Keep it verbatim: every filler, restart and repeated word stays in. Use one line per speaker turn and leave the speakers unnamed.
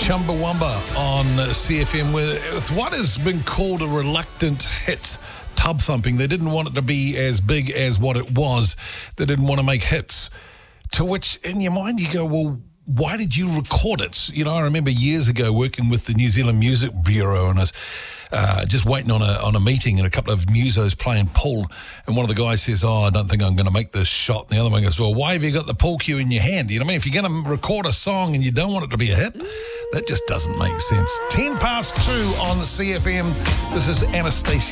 Chumbawamba on C F M with what has been called a reluctant hit. Tub thumping. They didn't want it to be as big as what it was. They didn't want to make hits. To which, in your mind, you go, well, why did you record it? You know, I remember years ago working with the New Zealand Music Bureau, and I was uh, just waiting on a on a meeting, and a couple of musos playing pool, and one of the guys says, oh, I don't think I'm going to make this shot. And the other one goes, well, why have you got the pool cue in your hand? You know what I mean? If you're going to record a song and you don't want it to be a hit, that just doesn't make sense. ten past two on C F M. This is Anastasia.